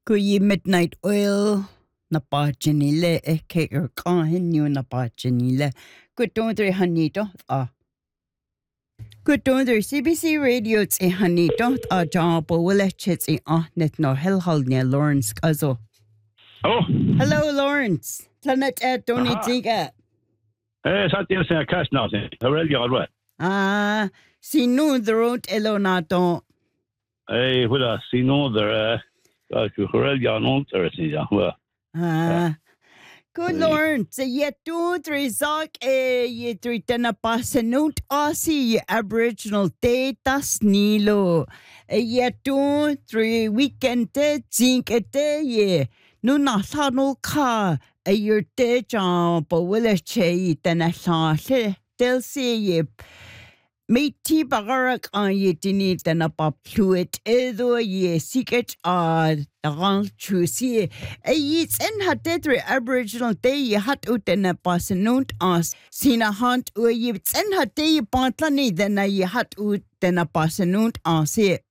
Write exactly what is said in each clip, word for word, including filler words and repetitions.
Kuyi midnight oil na pajanile e ke er kahin you na pajanile. Good donor hanito ah. Good donor C B C radio tse hanito ah job wile chits e ah net no hel hal ne Lawrence Kazo. Oh. Hello Lawrence. Planet at Tony Ziga. Eh satya se cash now se. Horel ya Ah, si nu the road elonato. Eh hula si no there uh horel ya no there si ya. Ah. Good Lord, so yet two, three, Zach, eh, ye three, ten a pass a note, Aussie, Aboriginal Day, das Nilo. Yet two, three, weekend day, zinc a day, ye. No, not no car, a year day job, but will a chay, then a saw, they'll say ye. Meiti bagarak an ye dini then a pop fluid, edo ye secret ah, the wrong choosy. A yeats in had dead Aboriginal day ye had out in a passanut as seen a hunt or ye in had day pantlani then a ye had out then a passanut as it.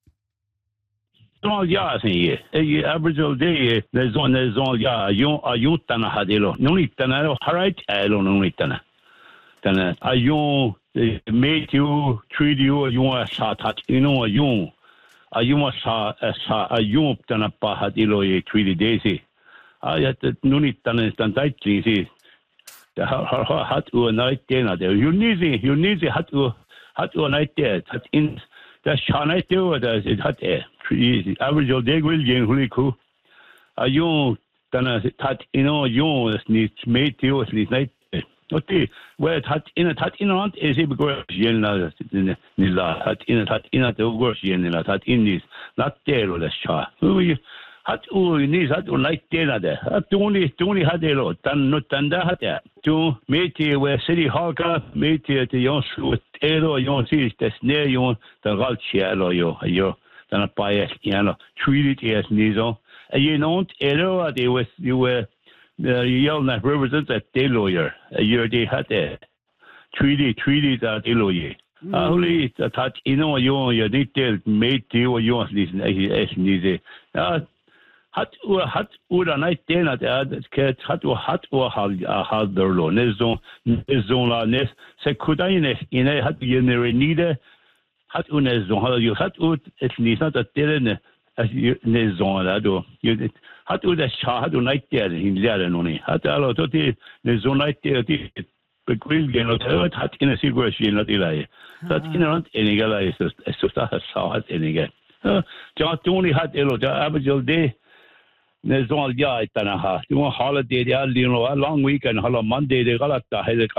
All ya see ye Aboriginal day there's one there's all ya you are you tana hadilo. No need tana harait elo no need tana. Tana a you mate you, treat you, you want a shot, you know, a you, a you must have a you than a pahadilo, a treaty daisy. I had the nunit than instant I see the hat to a night dinner there. You need it, you need it, hat to hat to a night there, that in the shanite there, as it had a treaty. Average of day will gain really cool. A you than a tat, you know, you needs mate you, needs night. Okay, where it had in a tat in on is a gross yen nila, hat in a tat in a gross yen nila, tat in this, not there or the shah. Who had all in this had to like dinner there. Only, only had a lot, done not done that there. To meet you where City Hawker, meet you at the young with Edo, you see, the snare you the Galchiel you, you, then a bias, you know, treated as Nizo. And you know, Edo, they was, you were. The yell that represents a day lawyer. A year they had a treaty, treaty that day lawyer. Only that you know you you need to make deal you want this as needed. Uh, hat or hat or a night dinner that cat hat or hat or how how the law. Nezo nezo la nes se could I in a hat you never need a hat unezo how you hat ut it needs not a dinner as you nezo that do you. Hat u the shah had night there in there only. Hat a lot of the night there, the grill game of hat in a cigarette in a delay. That in around any guy is just a saw at any guy. John Tony had a lot of Aboriginal day. There's all yeah, it's a holiday, they are, you know, a long weekend, a Monday, they got a